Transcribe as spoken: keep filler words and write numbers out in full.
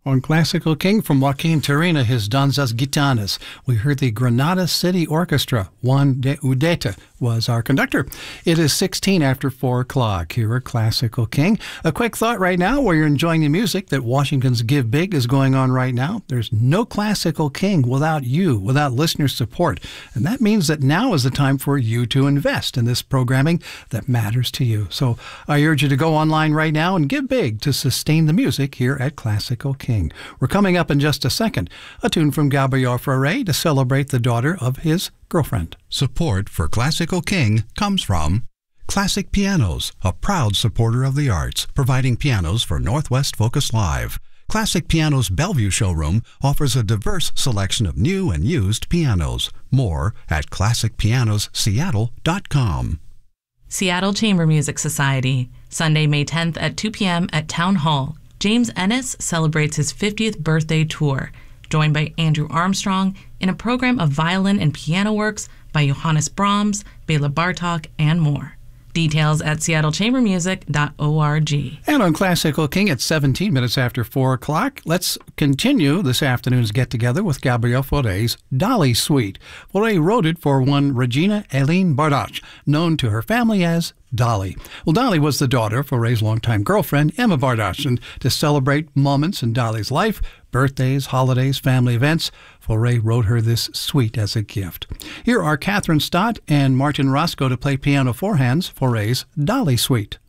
On Classical King from Joaquin Turina, his Danzas Gitanas, we heard the Granada City Orchestra. Juan de Udeta was our conductor. It is sixteen after four o'clock here at Classical King. A quick thought right now while you're enjoying the music that Washington's Give Big is going on right now. There's no Classical King without you, without listener support. And that means that now is the time for you to invest in this programming that matters to you. So I urge you to go online right now and give big to sustain the music here at Classical King. We're coming up in just a second. A tune from Gabriel Fauré to celebrate the daughter of his girlfriend. Support for Classical King comes from Classic Pianos, a proud supporter of the arts, providing pianos for Northwest Focus Live. Classic Pianos Bellevue Showroom offers a diverse selection of new and used pianos. More at classic pianos seattle dot com. Seattle Chamber Music Society, Sunday, May tenth at two p.m. at Town Hall. James Ennis celebrates his fiftieth birthday tour, joined by Andrew Armstrong in a program of violin and piano works by Johannes Brahms, Bela Bartok, and more. Details at seattle chamber music dot org. And on Classical King at seventeen minutes after four o'clock, let's continue this afternoon's get-together with Gabriel Fauré's Dolly Suite. Fauré wrote it for one Regina Eileen Bardach, known to her family as Dolly. Well, Dolly was the daughter of Fauré's longtime girlfriend, Emma Bardach, and to celebrate moments in Dolly's life, birthdays, holidays, family events, Fauré wrote her this suite as a gift. Here are Catherine Stott and Martin Roscoe to play piano four hands, Fauré's Dolly Suite.